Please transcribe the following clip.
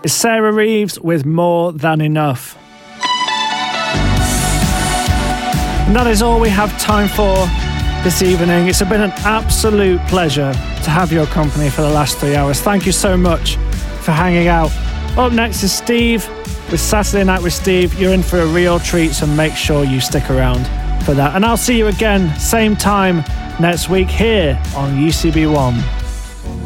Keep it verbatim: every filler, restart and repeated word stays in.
is Sarah Reeves with More Than Enough. And that is all we have time for this evening. It's been an absolute pleasure to have your company for the last three hours. Thank you so much for hanging out. Up next is Steve with Saturday Night with Steve. You're in for a real treat, so make sure you stick around for that. And I'll see you again, same time next week here on U C B one.